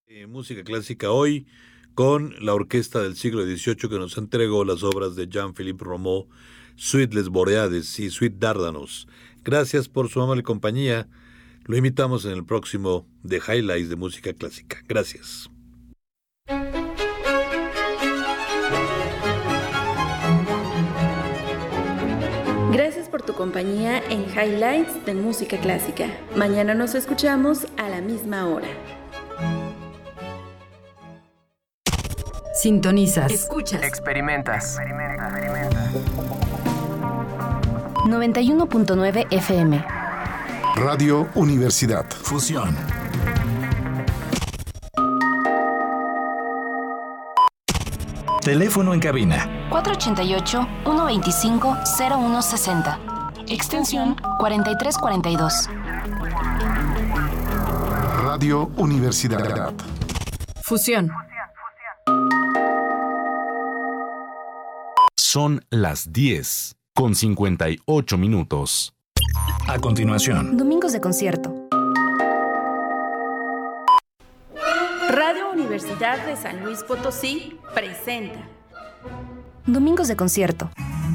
Música clásica hoy con la orquesta del siglo XVIII que nos entregó las obras de Jean-Philippe Rameau, Suite Les Boreades y Suite Dardanos. Gracias por su amable compañía. Lo invitamos en el próximo de Highlights de Música Clásica. Gracias. Gracias por tu compañía en Highlights de Música Clásica. Mañana nos escuchamos a la misma hora. Sintonizas, escuchas, experimentas. 91.9 FM. Radio Universidad. Fusión. Teléfono en cabina. 488-125-0160. Extensión 4342. Radio Universidad. Fusión. Son las 10:58. A continuación, Domingos de concierto. Radio Universidad de San Luis Potosí presenta Domingos de concierto.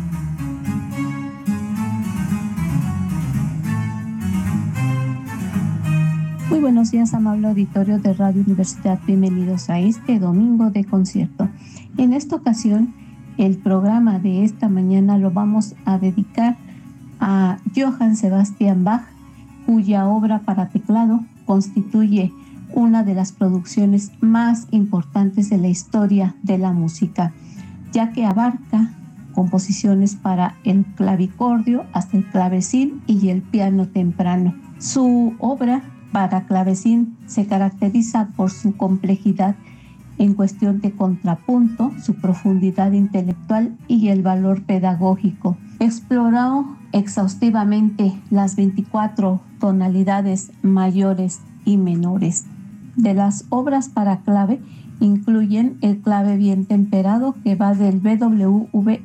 Muy buenos días, amable auditorio de Radio Universidad. Bienvenidos a este domingo de concierto. En esta ocasión, el programa de esta mañana lo vamos a dedicar a Johann Sebastian Bach, cuya obra para teclado constituye una de las producciones más importantes de la historia de la música, ya que abarca composiciones para el clavicordio, hasta el clavecín y el piano temprano. Su obra para clavecín se caracteriza por su complejidad en cuestión de contrapunto, su profundidad intelectual y el valor pedagógico. Exploró exhaustivamente las 24 tonalidades mayores y menores. De las obras para clave incluyen el clave bien temperado, que va del BWV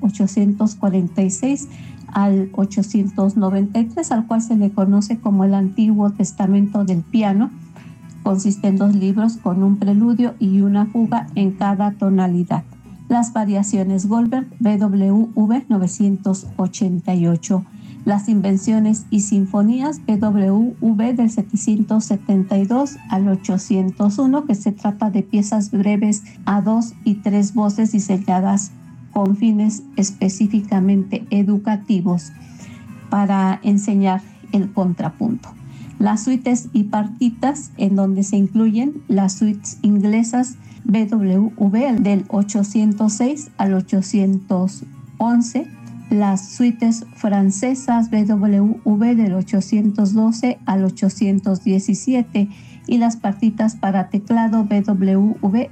846 al 893, al cual se le conoce como el Antiguo Testamento del piano. Consiste en 2 libros con un preludio y una fuga en cada tonalidad. Las variaciones Goldberg, BWV 988. Las invenciones y sinfonías, BWV del 772 al 801, que se trata de piezas breves a 2 y 3 voces diseñadas con fines específicamente educativos para enseñar el contrapunto. Las suites y partitas, en donde se incluyen las suites inglesas BWV del 806 al 811, las suites francesas BWV del 812 al 817 y las partitas para teclado BWV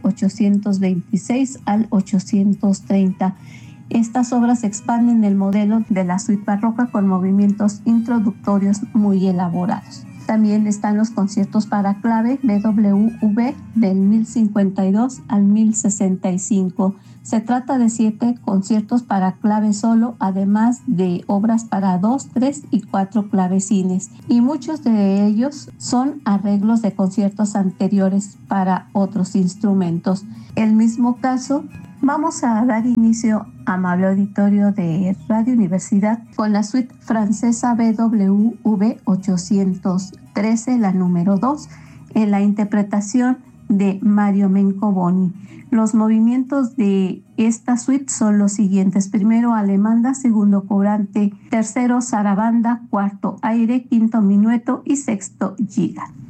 826 al 830. Estas obras expanden el modelo de la suite barroca con movimientos introductorios muy elaborados. También están los conciertos para clave BWV del 1052 al 1065. Se trata de 7 conciertos para clave solo, además de obras para 2, 3 y 4 clavecines. Y muchos de ellos son arreglos de conciertos anteriores para otros instrumentos. El mismo caso, vamos a dar inicio, amable auditorio de Radio Universidad, con la suite francesa BWV 813, la número 2, en la interpretación de Mario Mencoboni. Los movimientos de esta suite son los siguientes: primero alemanda, segundo cobrante, tercero zarabanda, cuarto aire, quinto minueto y sexto giga.